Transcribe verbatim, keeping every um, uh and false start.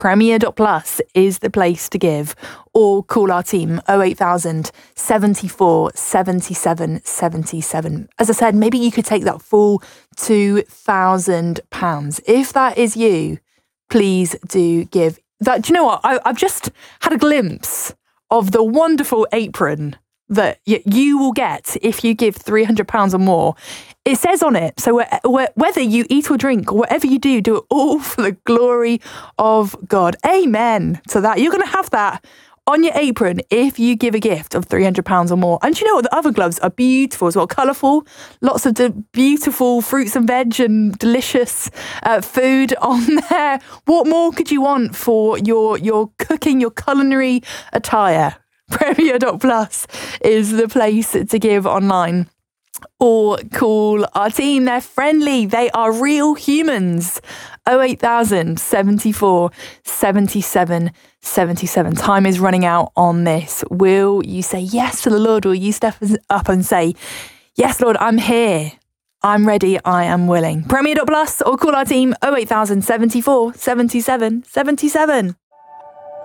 Premier dot plus is the place to give, or call our team oh eight thousand, seventy-four, seventy-seven, seventy-seven. As I said, maybe you could take that full two thousand pounds. If that is you, please do give. That, do you know what? I, I've just had a glimpse of the wonderful apron that y- you will get if you give three hundred pounds or more. It says on it, so wh- wh- whether you eat or drink, or whatever you do, do it all for the glory of God. Amen to that. You're going to have that on your apron if you give a gift of three hundred pounds or more. And you know what? The other gloves are beautiful as well, colourful, lots of de- beautiful fruits and veg and delicious uh, food on there. What more could you want for your, your cooking, your culinary attire? Premier dot plus is the place to give online. Or call our team. They're friendly. They are real humans. oh eight thousand, seventy-four, seventy-seven, seventy-seven. Time is running out on this. Will you say yes to the Lord? Will you step up and say, yes, Lord, I'm here. I'm ready. I am willing. Premier dot plus or call our team oh eight thousand, seventy-four, seventy-seven, seventy-seven.